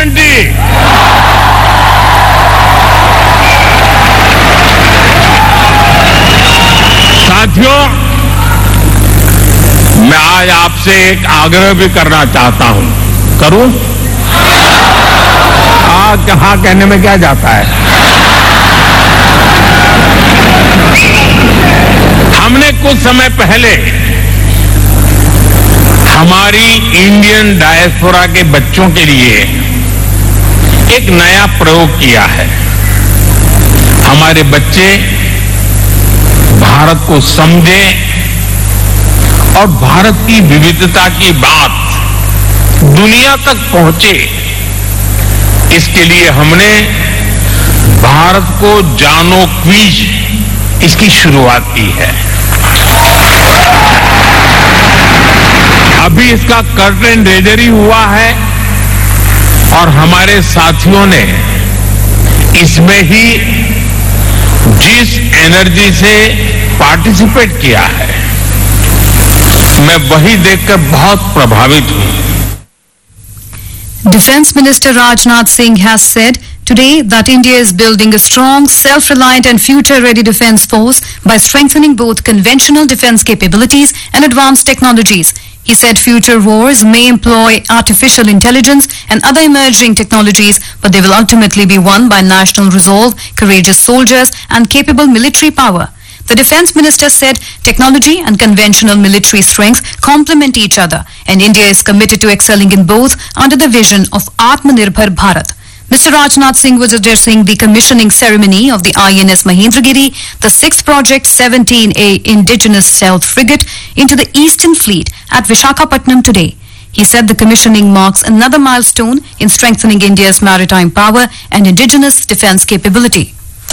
Guarantee. साथियों, मैं आज आपसे एक आग्रह भी करना चाहता हूं। करूं? हाँ कहने में क्या जाता है। हमने कुछ समय पहले हमारी इंडियन डायस्पोरा के बच्चों के लिए एक नया प्रयोग किया है। हमारे बच्चे भारत को समझे और भारत की विविधता की बात दुनिया तक पहुंचे, इसके लिए हमने भारत को जानो क्विज इसकी शुरुआत की है। अभी इसका कर्टेन रेजर ही हुआ है और हमारे साथियों ने इसमें ही जिस एनर्जी से पार्टिसिपेट किया है, मैं वही देखकर बहुत प्रभावित हूं। Defence Minister Rajnath Singh has said today that India is building a strong, self-reliant and future-ready defence force by strengthening both conventional defence capabilities and advanced technologies. He said future wars may employ artificial intelligence and other emerging technologies, but they will ultimately be won by national resolve, courageous soldiers and capable military power. The Defence Minister said technology and conventional military strength complement each other, and India is committed to excelling in both under the vision of Atmanirbhar Bharat. Mr. Rajnath Singh was addressing the commissioning ceremony of the INS Mahendragiri, the 6th Project 17A indigenous stealth frigate, into the Eastern Fleet at Visakhapatnam today. He said the commissioning marks another milestone in strengthening India's maritime power and indigenous defence capability.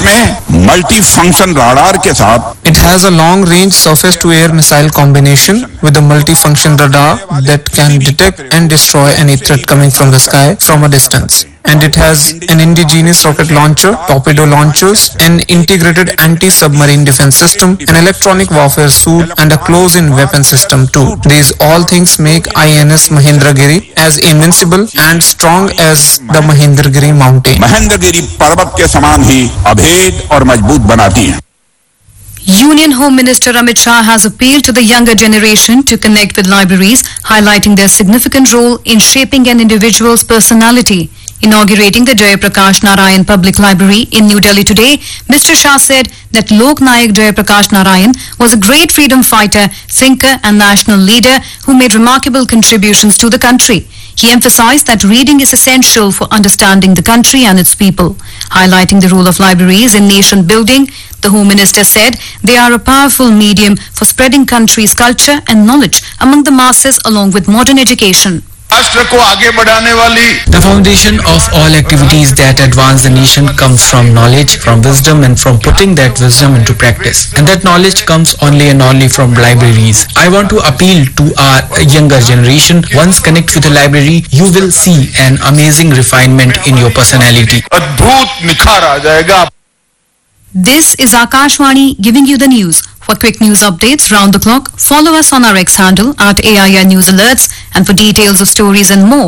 Multi function radar के साथ It has a long-range surface-to-air missile combination with a multi-function radar that can detect and destroy any threat coming from the sky from a distance. And it has an indigenous rocket launcher, torpedo launchers, an integrated anti-submarine defense system, an electronic warfare suite, and a close-in weapon system too. These all things make INS Mahendragiri as invincible and strong as the Mahendragiri mountain. Mahendragiri पर्वत के समान ही अभेद और मजबूत बनाती है। Union Home Minister Amit Shah has appealed to the younger generation to connect with libraries, highlighting their significant role in shaping an individual's personality. Inaugurating the Jayaprakash Narayan Public Library in New Delhi today, Mr. Shah said that Lok Nayak Jayaprakash Narayan was a great freedom fighter, thinker and national leader who made remarkable contributions to the country. He emphasized that reading is essential for understanding the country and its people. Highlighting the role of libraries in nation building, the Home Minister said they are a powerful medium for spreading country's culture and knowledge among the masses along with modern education. The foundation of all activities that advance the nation comes from knowledge, from wisdom and from putting that wisdom into practice. And that knowledge comes only and only from libraries. I want to appeal to our younger generation. Once connect with a library, you will see an amazing refinement in your personality. This is Akashvani giving you the news. For quick news updates round the clock, follow us on our X handle at AIR News Alerts, and for details of stories and more,